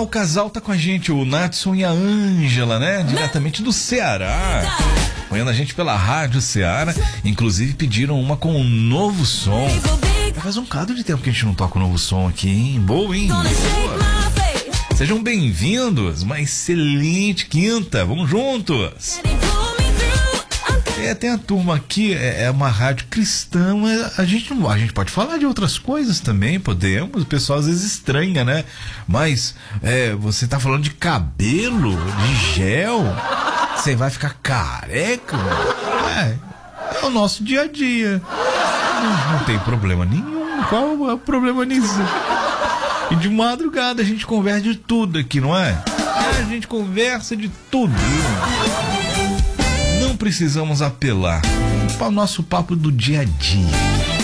O casal tá com a gente, o Natson e a Ângela, né? Diretamente do Ceará. Acompanhando a gente pela Rádio Ceará. Inclusive pediram uma com um novo som. Já faz um bocado de tempo que a gente não toca um novo som aqui, hein? Boa, hein? Boa. Sejam bem-vindos. Uma excelente quinta. Vamos juntos. Tem a turma aqui, é uma rádio cristã, mas a gente pode falar de outras coisas também, podemos. O pessoal às vezes estranha, né? Mas você tá falando de cabelo, de gel, você vai ficar careca? É o nosso dia a dia. Não tem problema nenhum. Qual é o problema nisso? E de madrugada a gente conversa de tudo aqui, não é? A gente conversa de tudo. Não precisamos apelar para o nosso papo do dia a dia.